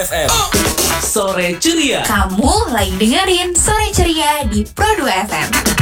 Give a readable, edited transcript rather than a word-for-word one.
FM. Sore ceria. Kamu lagi dengerin Sore Ceria di Pro 2 FM.